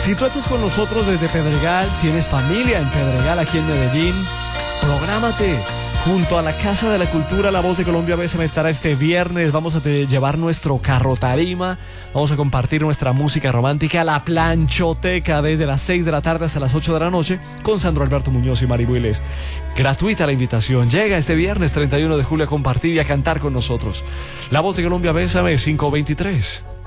Si tú estás con nosotros desde Pedregal, tienes familia en Pedregal, aquí en Medellín, prográmate. Junto a la Casa de la Cultura, La Voz de Colombia Bésame estará este viernes. Vamos a llevar nuestro carro tarima. Vamos a compartir nuestra música romántica, la planchoteca, desde las 6 de la tarde hasta las 8 de la noche, con Sandro Alberto Muñoz y Mari Builes. Gratuita la invitación. Llega este viernes 31 de julio a compartir y a cantar con nosotros. La Voz de Colombia Bésame 523.